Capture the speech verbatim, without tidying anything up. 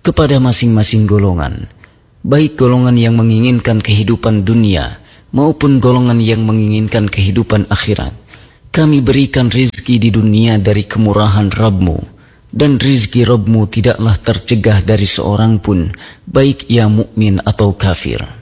kepada masing-masing golongan, baik golongan yang menginginkan kehidupan dunia maupun golongan yang menginginkan kehidupan akhirat. Kami berikan rizki di dunia dari kemurahan Rabb-Mu, dan rizki Rabb-Mu tidaklah tercegah dari seorang pun, baik ia mukmin atau kafir.